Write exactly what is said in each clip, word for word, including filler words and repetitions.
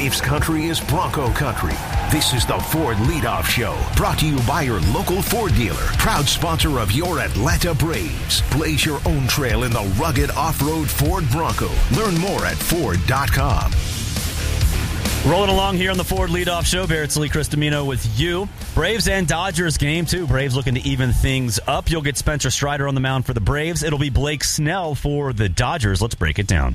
Braves country is Bronco country. This is the Ford Leadoff Show, brought to you by your local Ford dealer, proud sponsor of your Atlanta Braves. Blaze your own trail in the rugged off-road Ford Bronco. Learn more at Ford dot com. Rolling along here on the Ford Leadoff Show, Barrett Lee, Chris Domino with you. Braves and Dodgers game, too. Braves looking to even things up. You'll get Spencer Strider on the mound for the Braves. It'll be Blake Snell for the Dodgers. Let's break it down.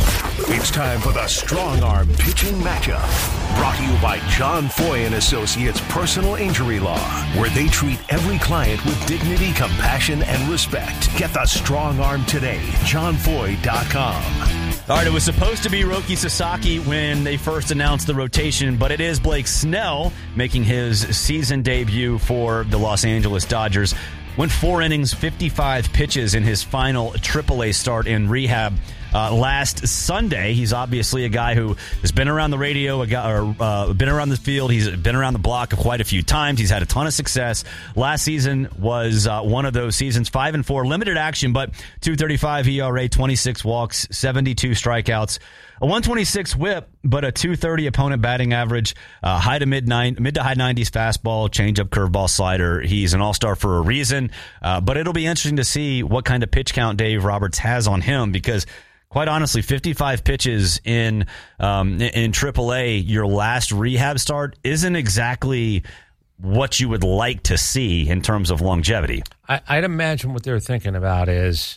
It's time for the Strong Arm Pitching Matchup. Brought to you by John Foy and Associates Personal Injury Law, where they treat every client with dignity, compassion, and respect. Get the Strong Arm today. John Foy dot com. All right, it was supposed to be Roki Sasaki when they first announced the rotation, but it is Blake Snell making his season debut for the Los Angeles Dodgers. Went four innings, fifty-five pitches in his final triple A start in rehab uh, last Sunday. He's obviously a guy who has been around the radio, a guy, or uh, been around the field. He's been around the block quite a few times. He's had a ton of success. Last season was uh, one of those seasons, five and four, limited action, but two thirty-five E R A, twenty-six walks, seventy-two strikeouts. A one twenty-six whip, but a two thirty opponent batting average, uh, high to mid nine, mid to high nineties fastball, changeup, curveball, slider. He's an all-star for a reason, uh, but it'll be interesting to see what kind of pitch count Dave Roberts has on him because, quite honestly, fifty-five pitches in um, in triple A, your last rehab start, isn't exactly what you would like to see in terms of longevity. I, I'd imagine what they're thinking about is.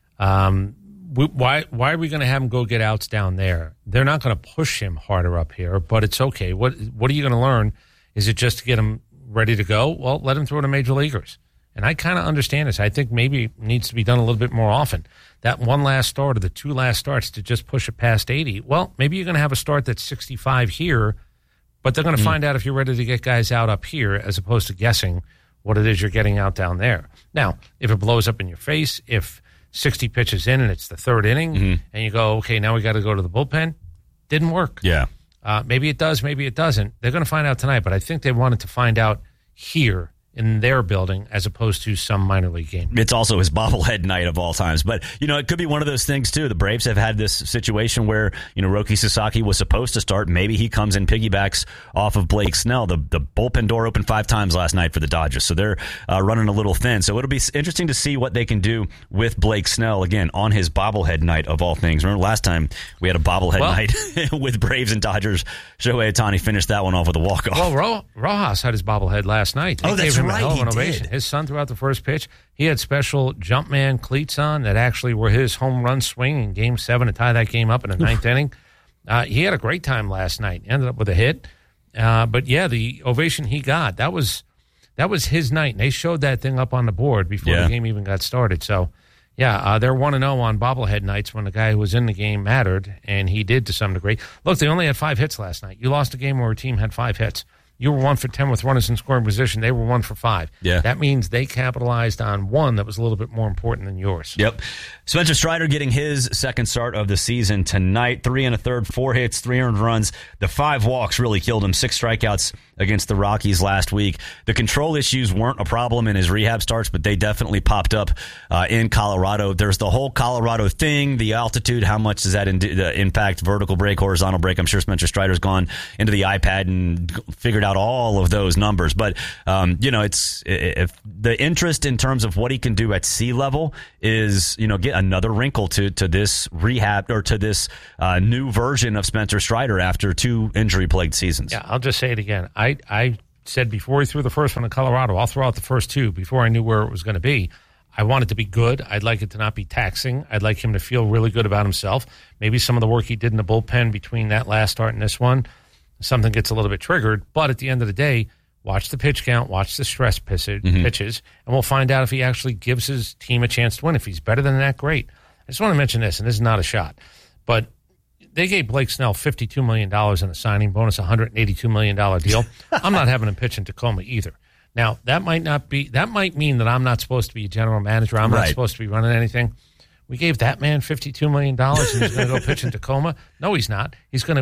Um, We, why why are we going to have him go get outs down there? They're not going to push him harder up here, but it's okay. What what are you going to learn? Is it just to get him ready to go? Well, let him throw to major leaguers. And I kind of understand this. I think maybe it needs to be done a little bit more often. That one last start or the two last starts to just push it past eighty. Well, maybe you're going to have a start that's sixty-five here, but they're going to mm-hmm. find out if you're ready to get guys out up here as opposed to guessing what it is you're getting out down there. Now, if it blows up in your face, if sixty pitches in and it's the third inning mm-hmm. and you go, okay, now we got to go to the bullpen. Didn't work. Yeah. Uh, maybe it does, maybe it doesn't. They're going to find out tonight, but I think they wanted to find out here in their building as opposed to some minor league game. It's also his bobblehead night of all times. But, you know, it could be one of those things, too. The Braves have had this situation where, you know, Roki Sasaki was supposed to start. Maybe he comes and piggybacks off of Blake Snell. The the bullpen door opened five times last night for the Dodgers, so they're uh, running a little thin. So it'll be interesting to see what they can do with Blake Snell, again, on his bobblehead night of all things. Remember last time we had a bobblehead well, night with Braves and Dodgers. Shohei Ohtani finished that one off with a walk-off. Well, Ro- Rojas had his bobblehead last night. They oh, that's gave him right, a hell of an he ovation. did. His son threw out the first pitch. He had special Jumpman cleats on that actually were his home run swing in Game seven to tie that game up in the ninth inning. Uh, he had a great time last night. Ended up with a hit. Uh, but, yeah, the ovation he got, that was that was his night. And they showed that thing up on the board before yeah. the game even got started. So, yeah, uh, they're one and oh on bobblehead nights when the guy who was in the game mattered, and he did to some degree. Look, they only had five hits last night. You lost a game where a team had five hits. You were one for ten with runners in scoring position. They were one for five. Yeah. That means they capitalized on one that was a little bit more important than yours. Yep. Spencer Strider getting his second start of the season tonight. Three and a third, four hits, three earned runs. The five walks really killed him. Six strikeouts against the Rockies last week. The control issues weren't a problem in his rehab starts, but they definitely popped up uh, in Colorado. There's the whole Colorado thing, the altitude, how much does that in- uh, impact vertical break, horizontal break? I'm sure Spencer Strider's gone into the iPad and figured out all of those numbers. But, um, you know, it's if the interest in terms of what he can do at sea level is, you know, get another wrinkle to, to this rehab or to this uh, new version of Spencer Strider after two injury-plagued seasons. Yeah, I'll just say it again. I, I said before he threw the first one in Colorado, I'll throw out the first two before I knew where it was going to be. I want it to be good. I'd like it to not be taxing. I'd like him to feel really good about himself. Maybe some of the work he did in the bullpen between that last start and this one, something gets a little bit triggered. But at the end of the day, watch the pitch count, watch the stress pitches, mm-hmm. pitches, and we'll find out if he actually gives his team a chance to win. If he's better than that, great. I just want to mention this, and this is not a shot, but they gave Blake Snell fifty-two million dollars in a signing bonus, a one hundred eighty-two million dollars deal. I'm not having him pitch in Tacoma either. Now, that might not be, that might mean that I'm not supposed to be a general manager. I'm right. not supposed to be running anything. We gave that man fifty-two million dollars and he's going to go pitch in Tacoma. No, he's not. He's going to,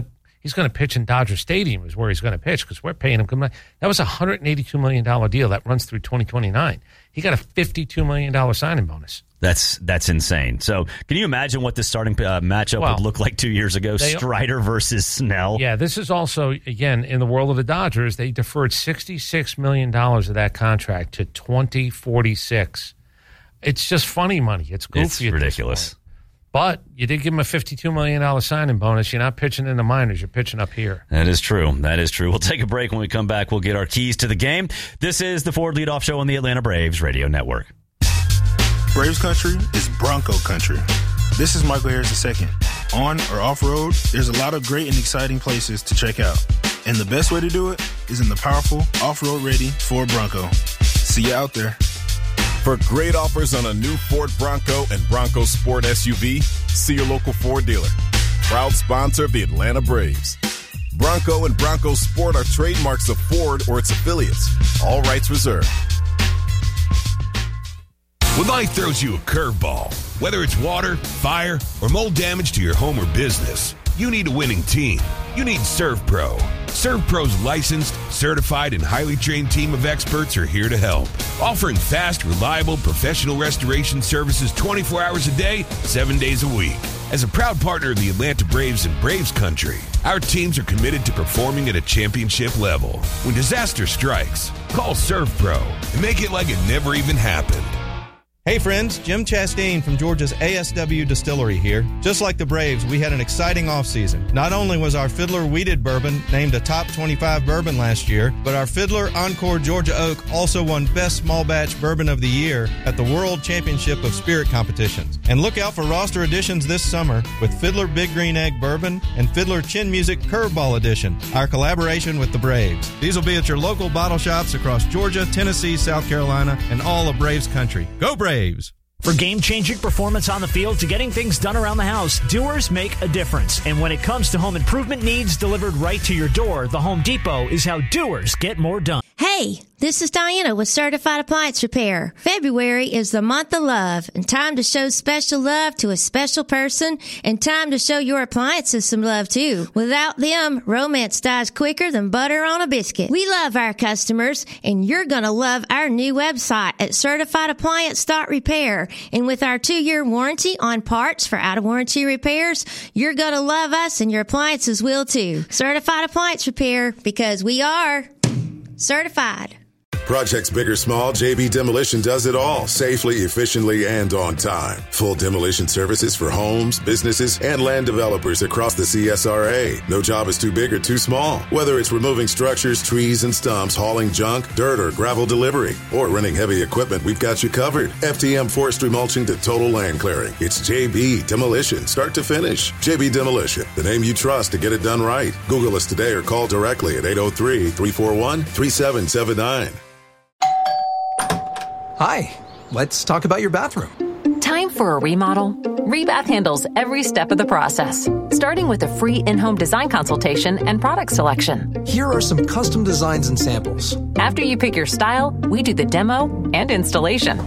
He's going to pitch in Dodger Stadium is where he's going to pitch because we're paying him. That was a one hundred eighty-two million dollars deal that runs through twenty twenty-nine. He got a fifty-two million dollars signing bonus. That's that's insane. So can you imagine what this starting uh, matchup well, would look like two years ago? they, Strider versus Snell. Yeah, this is also, again, in the world of the Dodgers, they deferred sixty-six million dollars of that contract to twenty forty-six. It's just funny money. It's goofy. It's ridiculous. But you did give him a fifty-two million dollars signing bonus. You're not pitching in the minors. You're pitching up here. That is true. That is true. We'll take a break. When we come back, we'll get our keys to the game. This is the Ford Leadoff Show on the Atlanta Braves Radio Network. Braves country is Bronco country. This is Michael Harris the second. On or off-road, there's a lot of great and exciting places to check out. And the best way to do it is in the powerful, off-road ready Ford Bronco. See you out there. For great offers on a new Ford Bronco and Bronco Sport S U V, see your local Ford dealer. Proud sponsor of the Atlanta Braves. Bronco and Bronco Sport are trademarks of Ford or its affiliates. All rights reserved. When life throws you a curveball, whether it's water, fire, or mold damage to your home or business, you need a winning team. You need ServPro. ServPro's licensed, certified, and highly trained team of experts are here to help, offering fast, reliable, professional restoration services twenty-four hours a day, seven days a week. As a proud partner of the Atlanta Braves and Braves Country, our teams are committed to performing at a championship level. When disaster strikes, call ServPro and make it like it never even happened. Hey friends, Jim Chastain from Georgia's A S W Distillery here. Just like the Braves, we had an exciting offseason. Not only was our Fiddler Wheated Bourbon named a top twenty-five bourbon last year, but our Fiddler Encore Georgia Oak also won Best Small Batch Bourbon of the Year at the World Championship of Spirit Competitions. And look out for roster additions this summer with Fiddler Big Green Egg Bourbon and Fiddler Chin Music Curveball Edition, our collaboration with the Braves. These will be at your local bottle shops across Georgia, Tennessee, South Carolina, and all of Braves country. Go Braves! For game-changing performance on the field to getting things done around the house, doers make a difference. And when it comes to home improvement needs delivered right to your door, the Home Depot is how doers get more done. Hey, this is Diana with Certified Appliance Repair. February is the month of love, and time to show special love to a special person, and time to show your appliances some love too. Without them, romance dies quicker than butter on a biscuit. We love our customers, and you're gonna love our new website at certified appliance dot repair. And with our two-year warranty on parts for out-of-warranty repairs, you're gonna love us, and your appliances will too. Certified Appliance Repair, because we are certified. Projects big or small, J B Demolition does it all safely, efficiently, and on time. Full demolition services for homes, businesses, and land developers across the C S R A. No job is too big or too small. Whether it's removing structures, trees, and stumps, hauling junk, dirt, or gravel delivery, or renting heavy equipment, we've got you covered. F T M forestry mulching to total land clearing. It's J B Demolition, start to finish. J B Demolition, the name you trust to get it done right. Google us today or call directly at eight oh three, three four one, three seven seven nine. Hi, let's talk about your bathroom. Time for a remodel? Rebath handles every step of the process, starting with a free in-home design consultation and product selection. Here are some custom designs and samples. After you pick your style, we do the demo and installation.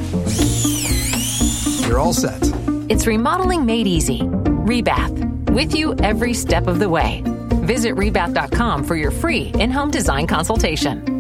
You're all set. It's remodeling made easy. Rebath, with you every step of the way. Visit rebath dot com for your free in-home design consultation.